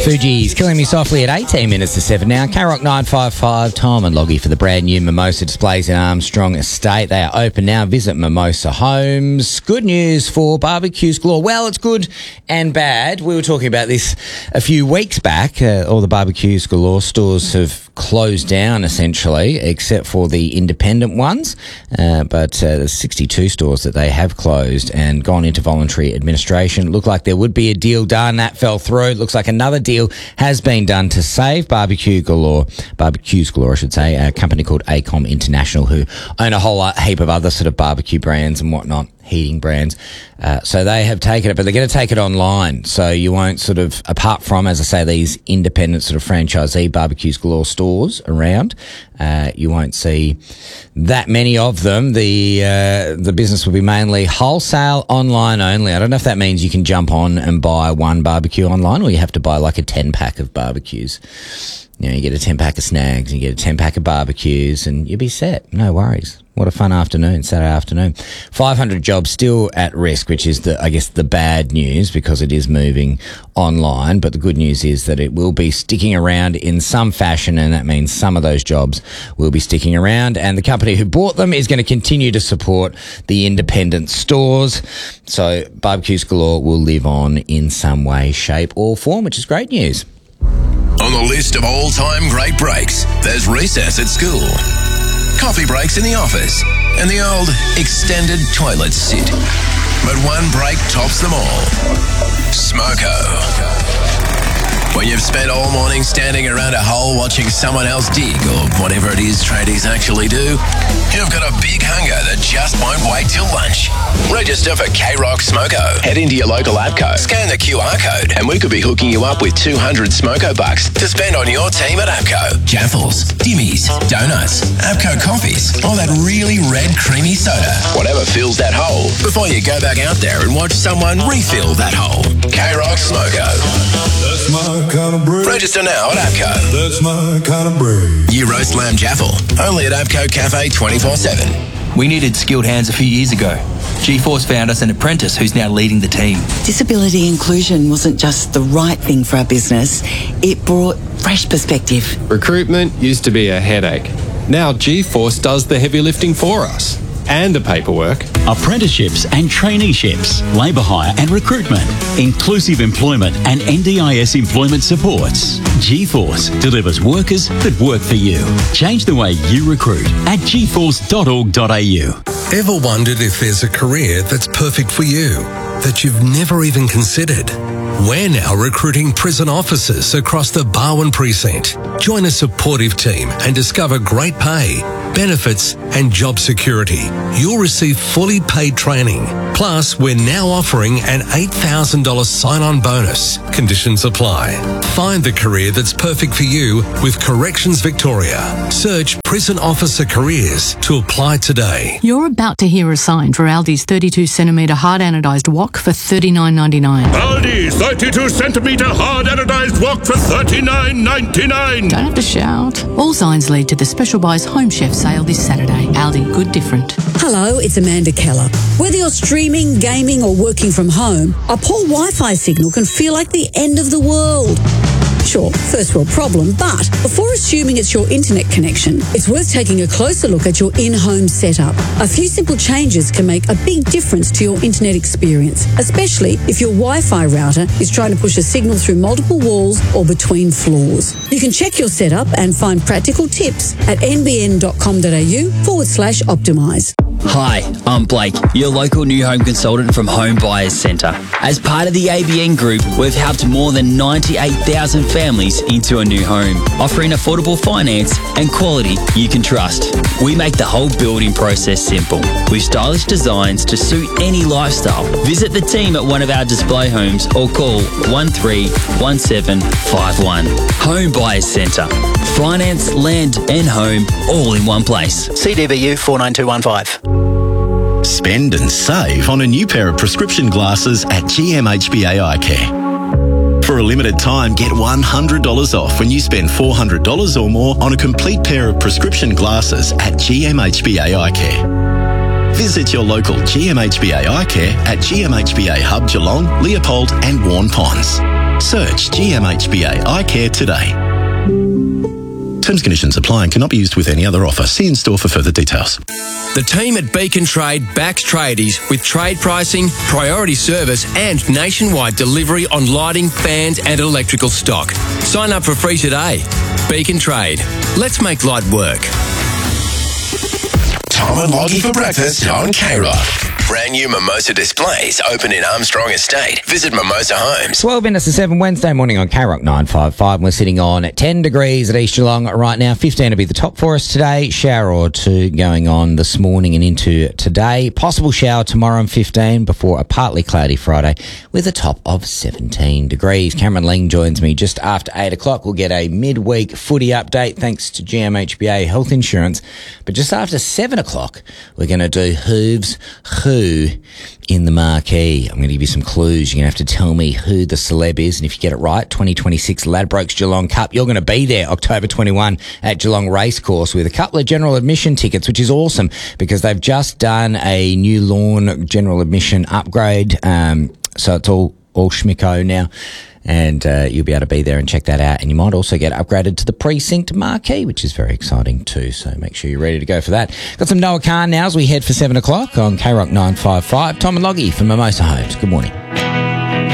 Fuji's Killing Me Softly at 18 minutes to 7 now. K-Rock 955, Tom and Loggy for the brand new Mimosa displays in Armstrong Estate. They are open now. Visit Mimosa Homes. Good news for barbecues galore. Well, it's good and bad. We were talking about this a few weeks back. All the barbecues galore stores have closed down essentially, except for the independent ones. But there's 62 stores that they have closed and gone into voluntary administration. Looked like there would be a deal done. That fell through. It looks like another deal has been done to save barbecues galore, I should say, a company called ACOM International, who own a whole heap of other sort of barbecue brands and whatnot, heating brands. So they have taken it, but they're going to take it online. So you won't sort of, apart from, as I say, these independent sort of franchisee barbecues galore stores around, you won't see that many of them. The business will be mainly wholesale, online only. I don't know if that means you can jump on and buy one barbecue online, or you have to buy like a 10-pack of barbecues. You know, you get a 10-pack of snags, you get a 10-pack of barbecues, and you'll be set. No worries. What a fun afternoon, Saturday afternoon. 500 jobs still at risk, which is the bad news, because it is moving online. But the good news is that it will be sticking around in some fashion, and that means some of those jobs will be sticking around. And the company who bought them is going to continue to support the independent stores. So barbecues galore will live on in some way, shape or form, which is great news. On the list of all-time great breaks, there's recess at school, coffee breaks in the office, and the old extended toilet sit. But one break tops them all. Smoko. When you've spent all morning standing around a hole watching someone else dig, or whatever it is tradies actually do, you've got a big hunger that just won't wait till lunch. Register for K-Rock Smoko. Head into your local APCO, scan the QR code, and we could be hooking you up with 200 Smoko bucks to spend on your team at APCO. Jaffles, dimmies, donuts, APCO coffees, or that really red creamy soda. Whatever fills that hole before you go back out there and watch someone refill that hole. K-Rock Smoko. That's my kind of bread. Register now at APCO. That's my kind of bread. New roast lamb jaffle, only at APCO Cafe 24/7. We needed skilled hands a few years ago. G-Force found us an apprentice who's now leading the team. Disability inclusion wasn't just the right thing for our business, it brought fresh perspective. Recruitment used to be a headache. Now G-Force does the heavy lifting for us. And the paperwork. Apprenticeships and traineeships, labour hire and recruitment, inclusive employment and NDIS employment supports. G-Force delivers workers that work for you. Change the way you recruit at gforce.org.au. Ever wondered if there's a career that's perfect for you, that you've never even considered? We're now recruiting prison officers across the Barwon precinct. Join a supportive team and discover great pay, benefits and job security. You'll receive fully paid training. Plus, we're now offering an $8,000 sign-on bonus. Conditions apply. Find the career that's perfect for you with Corrections Victoria. Search Prison Officer Careers to apply today. You're about to hear a sign for Aldi's 32cm hard anodised wok for $39.99. Aldi's 32cm hard anodised wok for $39.99. Don't have to shout. All signs lead to the Special Buys Home Chef sale this Saturday. Aldi, good different. Hello, it's Amanda Keller. Whether you're streaming, gaming or working from home, a poor Wi-Fi signal can feel like the end of the world. Sure, first world problem, but before assuming it's your internet connection, it's worth taking a closer look at your in-home setup. A few simple changes can make a big difference to your internet experience, especially if your Wi-Fi router is trying to push a signal through multiple walls or between floors. You can check your setup and find practical tips at nbn.com.au/optimise. Hi, I'm Blake, your local new home consultant from Home Buyers Centre. As part of the ABN Group, we've helped more than 98,000 families into a new home, offering affordable finance and quality you can trust. We make the whole building process simple, with stylish designs to suit any lifestyle. Visit the team at one of our display homes or call 131751. Home Buyers Centre. Finance, land and home all in one place. CDBU 49215. Spend and save on a new pair of prescription glasses at GMHBA Eye Care. For a limited time, get $100 off when you spend $400 or more on a complete pair of prescription glasses at GMHBA Eye Care. Visit your local GMHBA Eye Care at GMHBA Hub Geelong, Leopold and Warn Ponds. Search GMHBA Eye Care today. Terms and conditions apply and cannot be used with any other offer. See in store for further details. The team at Beacon Trade backs tradies with trade pricing, priority service and nationwide delivery on lighting, fans and electrical stock. Sign up for free today. Beacon Trade. Let's make light work. Tom and Loggy for breakfast on K-Rock. Brand new Mimosa displays open in Armstrong Estate. Visit Mimosa Homes. 12 minutes to 7 Wednesday morning on K-Rock 955. We're sitting on 10 degrees at East Geelong right now. 15 to be the top for us today. Shower or two going on this morning and into today. Possible shower tomorrow and 15 before a partly cloudy Friday with a top of 17 degrees. Cameron Ling joins me just after 8 o'clock. We'll get a midweek footy update thanks to GMHBA Health Insurance. But just after 7 o'clock, we're going to do Hooves Who in the marquee. I'm going to give you some clues. You're going to have to tell me who the celeb is, and if you get it right, 2026 Ladbrokes Geelong Cup. You're going to be there October 21 at Geelong Racecourse with a couple of general admission tickets, which is awesome because they've just done a new lawn general admission upgrade. So it's all schmicko now. And you'll be able to be there and check that out. And you might also get upgraded to the precinct marquee, which is very exciting too. So make sure you're ready to go for that. Got some Noah Khan now as we head for 7 o'clock on K-Rock 955. Tom and Loggy from Mimosa Homes. Good morning.